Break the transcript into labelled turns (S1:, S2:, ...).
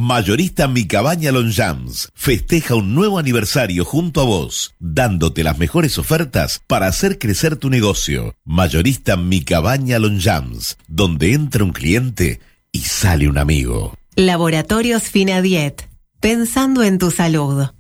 S1: Mayorista Mi Cabaña Longchamps festeja un nuevo aniversario junto a vos, dándote las mejores ofertas para hacer crecer tu negocio. Mayorista Mi Cabaña Longchamps, donde entra un cliente y sale un amigo.
S2: Laboratorios Finadiet, pensando en tu salud.